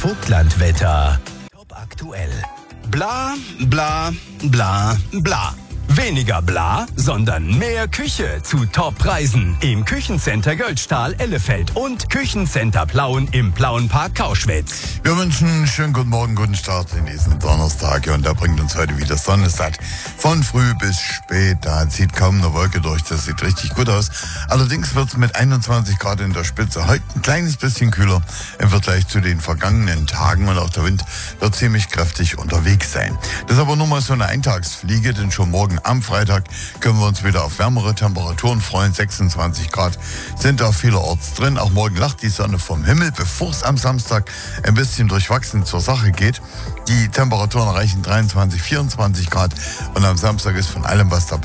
Vogtlandwetter. Top aktuell. Bla, bla, bla, bla. Weniger bla, sondern mehr Küche zu Top-Preisen im Küchencenter Göldstahl Ellefeld und Küchencenter Plauen im Plauenpark Kauschwitz. Wir wünschen einen schönen guten Morgen, guten Start in diesen Donnerstag. Und da bringt uns heute wieder Sonnenstadt. Von früh bis spät, da zieht kaum eine Wolke durch. Das sieht richtig gut aus. Allerdings wird es mit 21 Grad in der Spitze heute ein kleines bisschen kühler im Vergleich zu den vergangenen Tagen. Und auch der Wind wird ziemlich kräftig unterwegs sein. Das ist aber nur mal so eine Eintagsfliege, denn schon morgen am Freitag können wir uns wieder auf wärmere Temperaturen freuen. 26 Grad sind da vielerorts drin. Auch morgen lacht die Sonne vom Himmel, bevor es am Samstag ein bisschen durchwachsen zur Sache geht. Die Temperaturen erreichen 23, 24 Grad und am Samstag ist von allem was dabei.